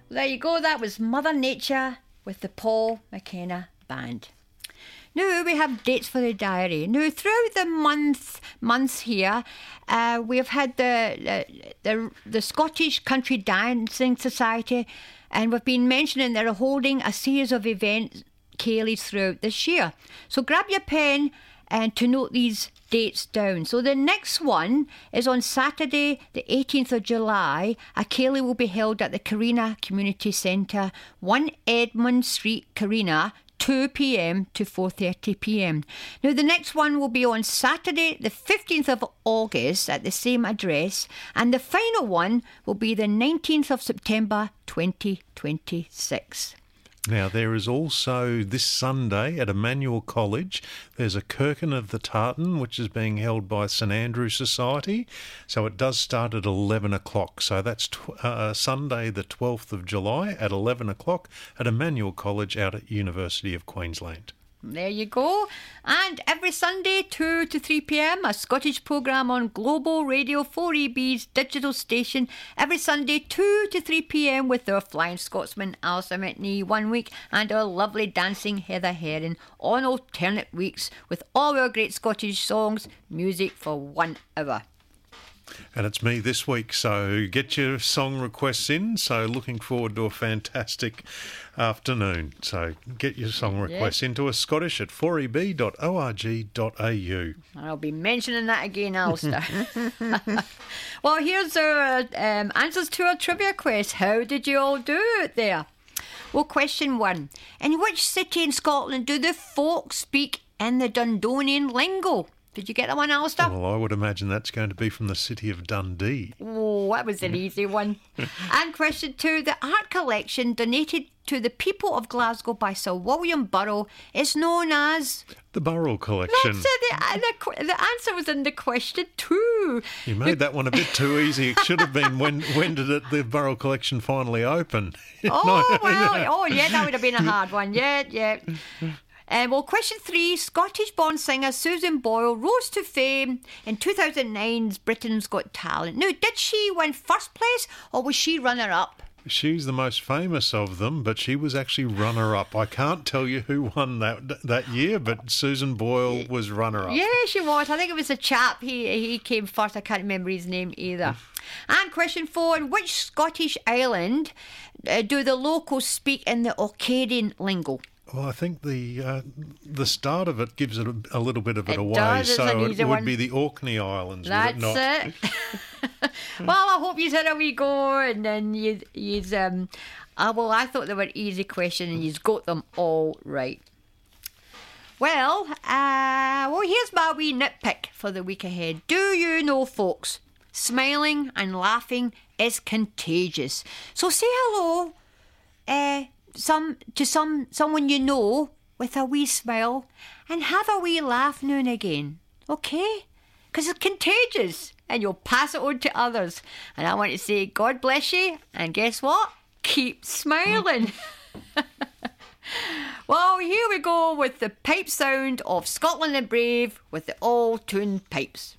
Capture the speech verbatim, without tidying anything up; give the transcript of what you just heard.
There you go. That was Mother Nature with the Paul McKenna Band. Now we have dates for the diary. Now throughout the month months here, uh, we have had the, the the Scottish Country Dancing Society, and we've been mentioning they're holding a series of events, Kayleys, throughout this year. So grab your pen and to note these dates down. So the next one is on Saturday, the eighteenth of July. A Kaylee will be held at the Carina Community Centre, one Edmund Street, Carina, two p.m. to four thirty p.m. Now the next one will be on Saturday the fifteenth of August at the same address, and the final one will be the nineteenth of September twenty twenty-six. Now, there is also this Sunday at Emmanuel College, there's a Kirkin of the Tartan, which is being held by St Andrew Society. So it does start at eleven o'clock. So that's tw- uh, Sunday the twelfth of July at eleven o'clock at Emmanuel College out at University of Queensland. There you go. And every Sunday, two to three p.m, a Scottish programme on Global Radio four E B's digital station. Every Sunday, two to three p.m, with our Flying Scotsman, Alison McNee, one week, and our lovely dancing Heather Herring on alternate weeks with all our great Scottish songs, music for one hour. And it's me this week, so get your song requests in. So looking forward to a fantastic afternoon. So get your song requests Yep. into us, Scottish at four e b dot org dot a u. I'll be mentioning that again, Alistair. Well, here's our um, answers to our trivia quest. How did you all do it there? Well, question one. In which city in Scotland do the folk speak in the Dundonian lingo? Did you get that one, Alistair? Well, I would imagine that's going to be from the city of Dundee. Oh, that was an easy one. And question two. The art collection donated to the people of Glasgow by Sir William Burrell is known as... The Burrell Collection. That's it. The, the, the answer was in the question too. You made that one a bit too easy. It should have been when when did it, the Burrell Collection finally open? Oh, well, oh yeah, that would have been a hard one. Yeah, yeah. Uh, well, question three. Scottish-born singer Susan Boyle rose to fame in two thousand nine's Britain's Got Talent. Now, did she win first place or was she runner-up? She's the most famous of them, but she was actually runner-up. I can't tell you who won that that year, but Susan Boyle was runner-up. Yeah, she was. I think it was a chap. He he came first. I can't remember his name either. And question four. In which Scottish island uh, do the locals speak in the Orcadian lingo? Well, I think the uh, the start of it gives it a, a little bit of it, It away, does, it's so an it easy would one. be the Orkney Islands, That's would it not? it. Well, I hope you had a wee go, and then you you um. Uh, well, I thought they were easy questions, and you've got them all right. Well, uh, well, here's my wee nitpick for the week ahead. Do you know, folks, smiling and laughing is contagious. So say hello, uh. Some to some someone you know with a wee smile and have a wee laugh now and again, okay? Because it's contagious and you'll pass it on to others. And I want to say God bless you, and guess what? Keep smiling. Well, here we go with the pipe sound of Scotland the Brave with the all-tuned pipes.